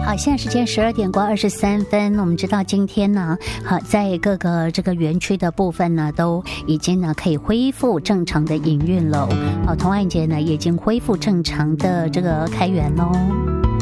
好，现在时间12:23，我们知道今天呢，在各个这个园区的部分呢，都已经呢可以恢复正常的营运了。同安节呢也已经恢复正常的这个开园喽。